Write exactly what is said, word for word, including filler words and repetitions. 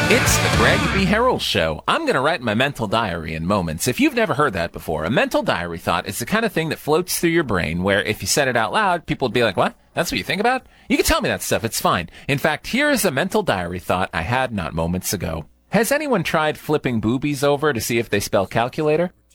It's the Greg B. Harrell Show. I'm going to write my mental diary in moments. If you've never heard that before, a mental diary thought is the kind of thing that floats through your brain where if you said it out loud, people would be like, what? That's what you think about? You can tell me that stuff. It's fine. In fact, here is a mental diary thought I had not moments ago. Has anyone tried flipping boobies over to see if they spell calculator?